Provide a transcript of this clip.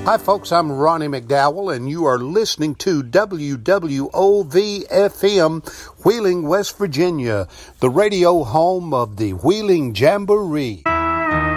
Hi, folks. I'm Ronnie McDowell, and you are listening to WWOV-FM, Wheeling, West Virginia, the radio home of the Wheeling Jamboree.